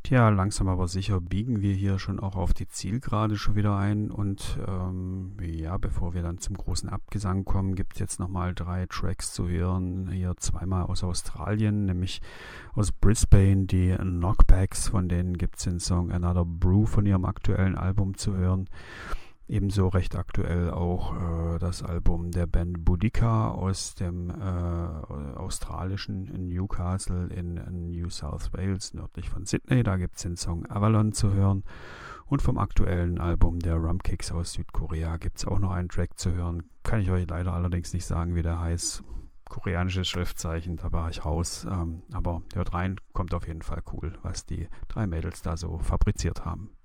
Tja, langsam aber sicher biegen wir hier schon auch auf die Zielgerade schon wieder ein und ja, bevor wir dann zum großen Abgesang kommen, gibt es jetzt nochmal 3 Tracks zu hören. Hier zweimal aus Australien, nämlich aus Brisbane die Knockbacks, von denen gibt es den Song Another Brew von ihrem aktuellen Album zu hören. Ebenso recht aktuell auch das Album der Band Boudica aus dem australischen Newcastle in New South Wales, nördlich von Sydney. Da gibt es den Song Avalon zu hören. Und vom aktuellen Album der Rumkicks aus Südkorea gibt es auch noch einen Track zu hören. Kann ich euch leider allerdings nicht sagen, wie der heißt. Koreanisches Schriftzeichen, da war ich raus. Aber hört rein, kommt auf jeden Fall cool, was die 3 Mädels da so fabriziert haben.